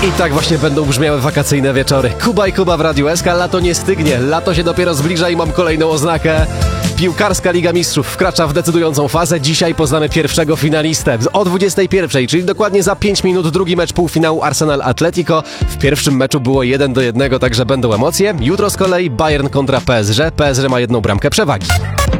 I tak właśnie będą brzmiały wakacyjne wieczory. Kuba i Kuba w Radiu SK. Lato nie stygnie, lato się dopiero zbliża i mam kolejną oznakę. Piłkarska Liga Mistrzów wkracza w decydującą fazę. Dzisiaj poznamy pierwszego finalistę o 21, czyli dokładnie za 5 minut drugi mecz półfinału Arsenal-Atletico. W pierwszym meczu było 1-1, także będą emocje. Jutro z kolei Bayern kontra PSG. PSG ma 1 bramkę przewagi.